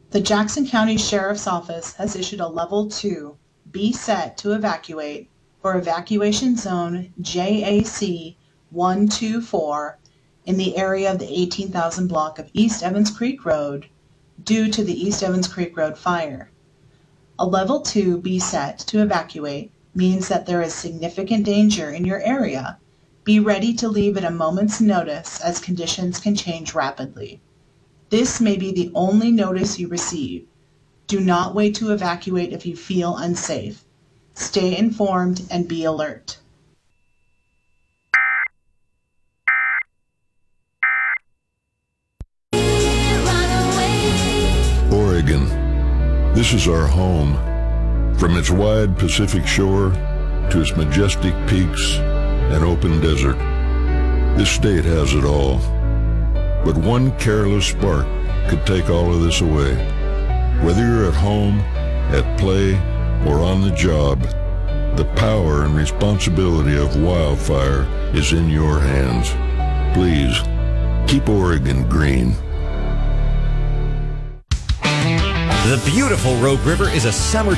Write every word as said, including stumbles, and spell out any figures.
The Jackson County Sheriff's Office has issued a Level two Be Set to Evacuate for Evacuation Zone J A C one two four in the area of the eighteen thousand block of East Evans Creek Road due to the East Evans Creek Road fire. A Level two Be Set to Evacuate means that there is significant danger in your area. Be ready to leave at a moment's notice as conditions can change rapidly. This may be the only notice you receive. Do not wait to evacuate if you feel unsafe. Stay informed and be alert. Oregon. This is our home. From its wide Pacific shore to its majestic peaks and open desert, this state has it all. But one careless spark could take all of this away. Whether you're at home, at play, or on the job, the power and responsibility of wildfire is in your hands. Please, keep Oregon green. The beautiful Rogue River is a summer